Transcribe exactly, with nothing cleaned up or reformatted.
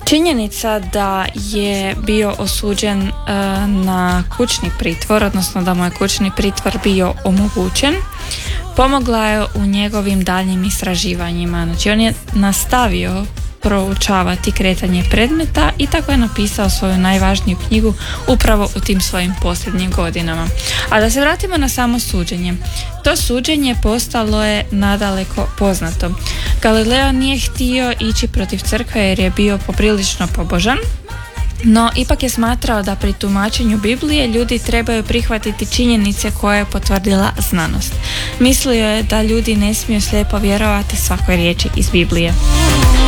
Činjenica da je bio osuđen uh, na kućni pritvor, odnosno da mu je kućni pritvor bio omogućen, pomogla je u njegovim daljnjim istraživanjima. Znači on je nastavio proučavati kretanje predmeta i tako je napisao svoju najvažniju knjigu upravo u tim svojim posljednjim godinama. A da se vratimo na samo suđenje. To suđenje postalo je nadaleko poznato. Galileo nije htio ići protiv crkve jer je bio poprilično pobožan, no ipak je smatrao da pri tumačenju Biblije ljudi trebaju prihvatiti činjenice koje je potvrdila znanost. Mislio je da ljudi ne smiju slijepo vjerovati svakoj riječi iz Biblije.